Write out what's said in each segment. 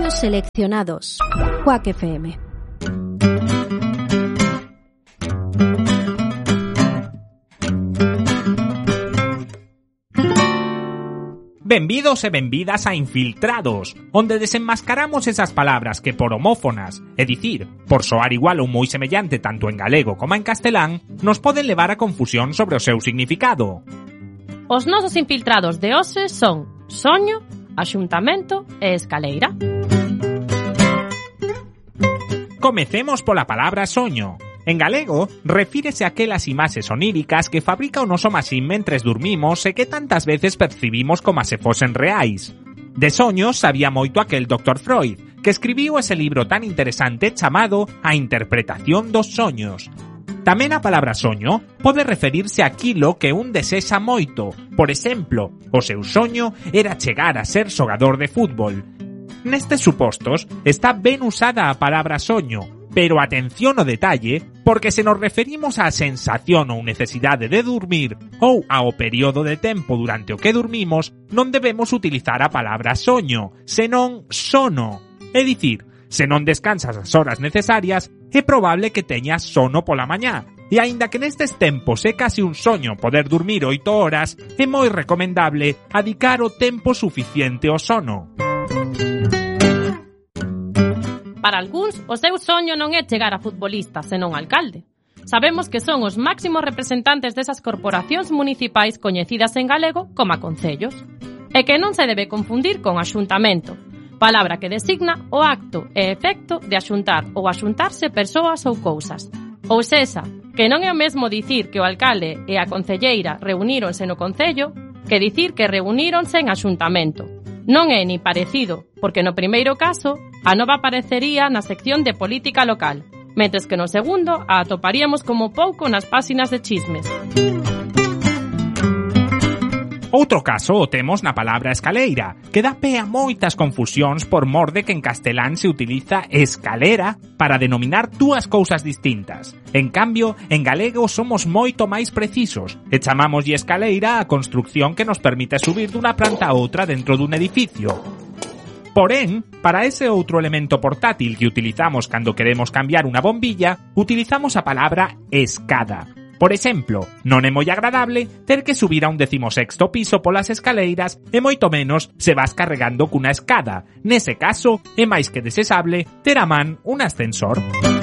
Audios seleccionados. Quack FM. Benvidos e benvidas a Infiltrados, onde desenmascaramos esas palabras que por homófonas, é dicir, por soar igual ou moi semellante tanto en galego como en castelán, nos poden levar a confusión sobre o seu significado. Os nosos infiltrados de hoxe son soño, axuntamento e escaleira. Comecemos pola palabra soño. En galego, refírese a aquelas imaxes oníricas que fabrica o noso maxín mentres dormimos e que tantas veces percibimos como se fosen reais. De soños sabía moito aquel Dr. Freud, que escribiu ese libro tan interesante chamado A interpretación dos soños. Tamén a palabra soño pode referirse a aquilo que un desexa moito. Por exemplo, o seu soño era chegar a ser xogador de fútbol. Nestes supostos está ben usada a palabra soño, pero atención ao detalle, porque se nos referimos á sensación ou necesidade de dormir ou ao período de tempo durante o que dormimos, non debemos utilizar a palabra soño, senón sono. É dicir, se non descansas as horas necesarias, é probable que teñas sono pola mañá. E aínda que nestes tempos é casi un soño poder dormir 8 horas, é moi recomendable adicar o tempo suficiente ao sono. Para algúns, o seu soño non é chegar a futbolista, senón alcalde. Sabemos que son os máximos representantes desas corporacións municipais coñecidas en galego como a concellos. E que non se debe confundir con axuntamento, palabra que designa o acto e efecto de axuntar ou axuntarse persoas ou cousas. Ou sexa, que non é o mesmo dicir que o alcalde e a concelleira reuníronse no concello que dicir que reuníronse en axuntamento. Non é ni parecido, porque no primeiro caso a nova aparecería na sección de política local, mentres que no segundo a atoparíamos como pouco nas páxinas de chismes. Outro caso o temos na palabra escaleira, que dá pé a moitas confusións por mor de que en castelán se utiliza escalera para denominar dúas cousas distintas. En cambio, en galego somos moito máis precisos e chamámoslle escaleira a construcción que nos permite subir dunha planta a outra dentro dun edificio. Porén, para ese outro elemento portátil que utilizamos cando queremos cambiar unha bombilla, utilizamos a palabra escada. Por exemplo, non é moi agradable ter que subir a un 16º piso polas escaleiras e moito menos se vas carregando cunha escada. Nese caso, é máis que desexable ter a man un ascensor.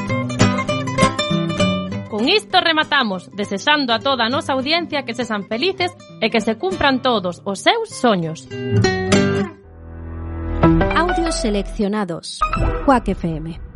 Con isto rematamos, desexando a toda a nosa audiencia que sexan felices e que se cumpran todos os seus soños. Audios seleccionados. Quack FM.